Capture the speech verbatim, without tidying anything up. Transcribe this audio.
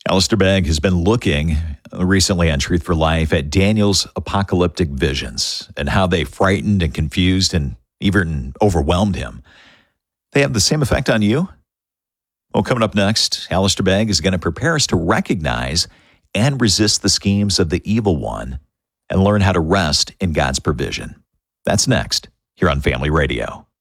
Alistair Begg has been looking recently on Truth for Life at Daniel's apocalyptic visions and how they frightened and confused and even overwhelmed him. They have the same effect on you? Well, coming up next, Alistair Begg is going to prepare us to recognize and resist the schemes of the evil one and learn how to rest in God's provision. That's next here on Family Radio.